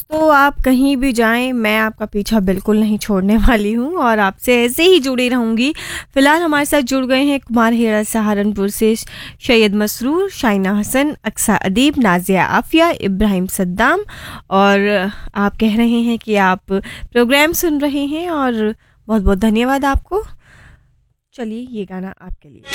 तो आप कहीं भी जाएँ, मैं आपका पीछा बिल्कुल नहीं छोड़ने वाली हूँ और आपसे ऐसे ही जुड़ी रहूँगी। फ़िलहाल हमारे साथ जुड़ गए हैं कुमार हिरा सहारनपुर से सैयद मसरूर, शाइना हसन, अक्सा अदीब, नाज़िया आफ़िया, इब्राहिम सद्दाम और आप कह रहे हैं कि आप प्रोग्राम सुन रहे हैं और बहुत-बहुत धन्यवाद आपको। चलिए ये गाना आपके लिए।